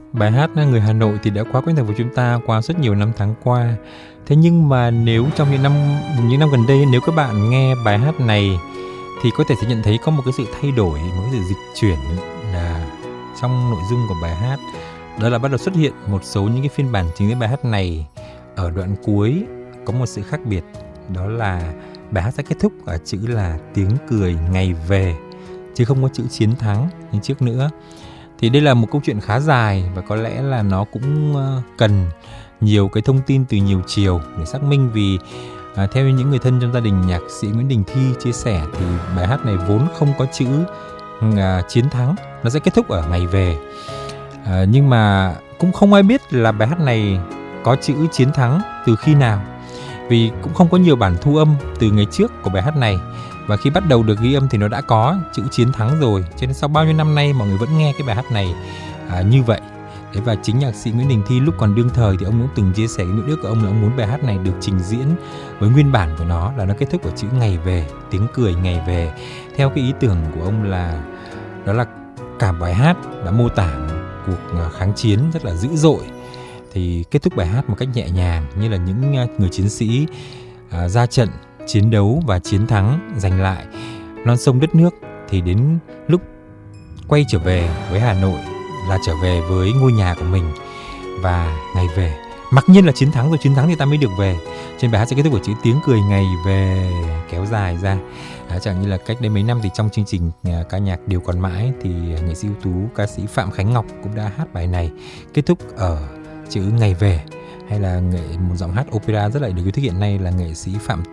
Bài hát Người Hà Nội thì đã quá quen thuộc với chúng ta qua rất nhiều năm tháng qua. Thế nhưng mà nếu trong những năm gần đây, nếu các bạn nghe bài hát này thì có thể sẽ nhận thấy có một cái sự thay đổi, một cái sự dịch chuyển trong nội dung của bài hát. Đó là bắt đầu xuất hiện một số những cái phiên bản chính với bài hát này. Ở đoạn cuối có một sự khác biệt, đó là bài hát sẽ kết thúc ở chữ là tiếng cười ngày về, chứ không có chữ chiến thắng như trước nữa. Thì đây là một câu chuyện khá dài và có lẽ là nó cũng cần nhiều cái thông tin từ nhiều chiều để xác minh, vì theo những người thân trong gia đình nhạc sĩ Nguyễn Đình Thi chia sẻ thì bài hát này vốn không có chữ chiến thắng, nó sẽ kết thúc ở ngày về. Nhưng mà cũng không ai biết là bài hát này có chữ chiến thắng từ khi nào, vì cũng không có nhiều bản thu âm từ ngày trước của bài hát này. Và khi bắt đầu được ghi âm thì nó đã có chữ chiến thắng rồi, cho nên sau bao nhiêu năm nay mọi người vẫn nghe cái bài hát này như vậy. Đấy, và chính nhạc sĩ Nguyễn Đình Thi lúc còn đương thời thì ông cũng từng chia sẻ cái nguyện ước của ông là ông muốn bài hát này được trình diễn với nguyên bản của nó là nó kết thúc ở chữ ngày về, tiếng cười ngày về. Theo cái ý tưởng của ông là đó là cả bài hát đã mô tả một cuộc kháng chiến rất là dữ dội, thì kết thúc bài hát một cách nhẹ nhàng như là những người chiến sĩ ra trận chiến đấu và chiến thắng giành lại non sông đất nước, thì đến lúc quay trở về với Hà Nội là trở về với ngôi nhà của mình và ngày về. Mặc nhiên là chiến thắng rồi, chiến thắng thì ta mới được về. Trên bài hát sẽ kết thúc với chữ tiếng cười ngày về kéo dài ra. Chẳng như là cách đây mấy năm thì trong chương trình ca nhạc Điều Còn Mãi thì nghệ sĩ ưu tú ca sĩ Phạm Khánh Ngọc cũng đã hát bài này kết thúc ở chữ ngày về. Hay là một giọng hát opera rất là được yêu thích hiện nay là nghệ sĩ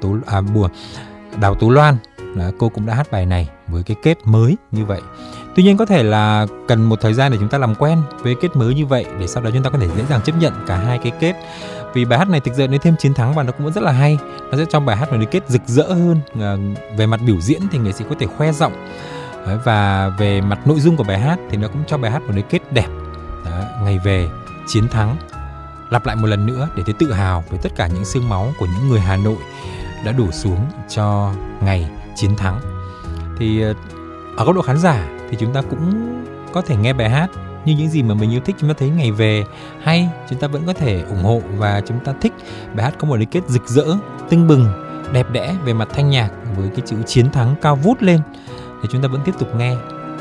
Đào Tố Loan, cô cũng đã hát bài này với cái kết mới như vậy. Tuy nhiên có thể là cần một thời gian để chúng ta làm quen với kết mới như vậy, để sau đó chúng ta có thể dễ dàng chấp nhận cả hai cái kết. Vì bài hát này thực sự nếu thêm chiến thắng và nó cũng rất là hay, nó sẽ cho bài hát một cái kết rực rỡ hơn. Về mặt biểu diễn thì nghệ sĩ có thể khoe giọng, và về mặt nội dung của bài hát thì nó cũng cho bài hát một cái kết đẹp. Ngày về, chiến thắng, lặp lại một lần nữa để thấy tự hào với tất cả những xương máu của những người Hà Nội đã đổ xuống cho ngày chiến thắng. Thì ở góc độ khán giả thì chúng ta cũng có thể nghe bài hát như những gì mà mình yêu thích. Chúng ta thấy ngày về hay, chúng ta vẫn có thể ủng hộ và chúng ta thích bài hát có một cái kết rực rỡ, tưng bừng, đẹp đẽ về mặt thanh nhạc với cái chữ chiến thắng cao vút lên, thì chúng ta vẫn tiếp tục nghe.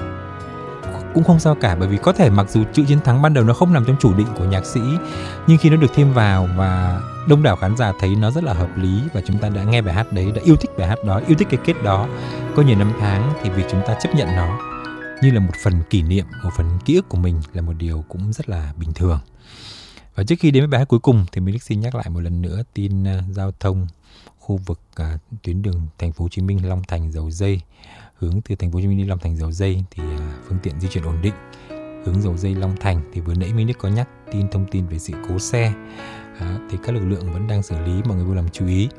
Cũng không sao cả, bởi vì có thể mặc dù chữ chiến thắng ban đầu nó không nằm trong chủ định của nhạc sĩ, nhưng khi nó được thêm vào và đông đảo khán giả thấy nó rất là hợp lý và chúng ta đã nghe bài hát đấy, đã yêu thích bài hát đó, yêu thích cái kết đó có nhiều năm tháng, thì việc chúng ta chấp nhận nó như là một phần kỷ niệm, một phần ký ức của mình là một điều cũng rất là bình thường. Và trước khi đến với bài hát cuối cùng thì mình xin nhắc lại một lần nữa tin giao thông khu vực tuyến đường Thành phố Hồ Chí Minh Long Thành Dầu Giây. Hướng từ Thành phố Hồ Chí Minh đi Long Thành Dầu Giây thì phương tiện di chuyển ổn định. Hướng Dầu Giây Long Thành thì vừa nãy Minh Đức có nhắc thông tin về sự cố xe, thì các lực lượng vẫn đang xử lý, mọi người vui lòng chú ý.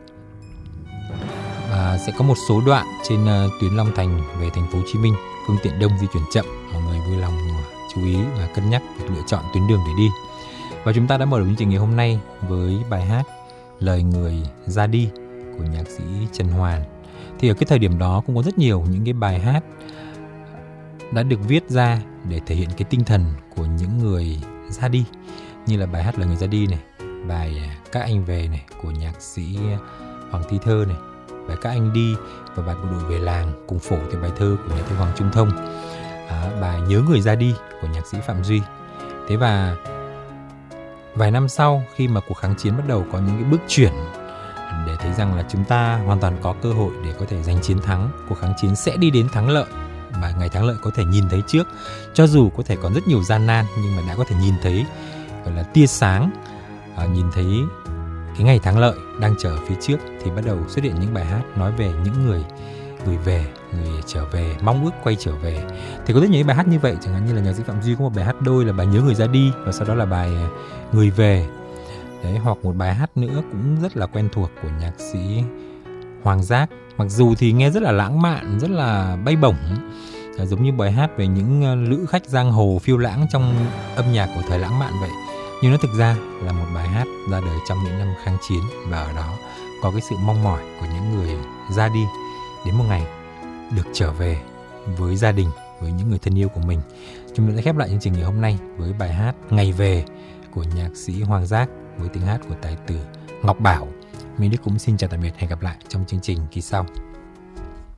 Sẽ có một số đoạn trên tuyến Long Thành về Thành phố Hồ Chí Minh phương tiện đông di chuyển chậm, mọi người vui lòng chú ý và cân nhắc việc lựa chọn tuyến đường để đi. Và chúng ta đã mở đầu chương trình ngày hôm nay với bài hát Lời Người Ra Đi của nhạc sĩ Trần Hoàn. Thì ở cái thời điểm đó cũng có rất nhiều những cái bài hát đã được viết ra để thể hiện cái tinh thần của những người ra đi, như là bài hát Lời Người Ra Đi này, bài Các Anh Về này của nhạc sĩ Hoàng Thi Thơ này, bài Các Anh Đi và bài Bộ Đội Về Làng cùng phổ thì bài thơ của nhà thơ Hoàng Trung Thông, bài Nhớ Người Ra Đi của nhạc sĩ Phạm Duy. Thế và vài năm sau, khi mà cuộc kháng chiến bắt đầu có những cái bước chuyển để thấy rằng là chúng ta hoàn toàn có cơ hội để có thể giành chiến thắng, cuộc kháng chiến sẽ đi đến thắng lợi và ngày thắng lợi có thể nhìn thấy trước, cho dù có thể còn rất nhiều gian nan nhưng mà đã có thể nhìn thấy gọi là tia sáng, nhìn thấy cái ngày thắng lợi đang chờ phía trước, thì bắt đầu xuất hiện những bài hát nói về những người về, người trở về, mong ước quay trở về. Thì có rất nhiều bài hát như vậy, chẳng hạn như là nhạc sĩ Phạm Duy có một bài hát đôi là bài Nhớ Người Ra Đi và sau đó là bài Người Về. Đấy, hoặc một bài hát nữa cũng rất là quen thuộc của nhạc sĩ Hoàng Giác, mặc dù thì nghe rất là lãng mạn, rất là bay bổng, giống như bài hát về những lữ khách giang hồ phiêu lãng trong âm nhạc của thời lãng mạn vậy. Nhưng nó thực ra là một bài hát ra đời trong những năm kháng chiến, và ở đó có cái sự mong mỏi của những người ra đi đến một ngày được trở về với gia đình, với những người thân yêu của mình. Chúng ta sẽ khép lại chương trình ngày hôm nay với bài hát Ngày Về của nhạc sĩ Hoàng Giác với tiếng hát của tài tử Ngọc Bảo. Minh Đức cũng xin chào tạm biệt, hẹn gặp lại trong chương trình kỳ sau.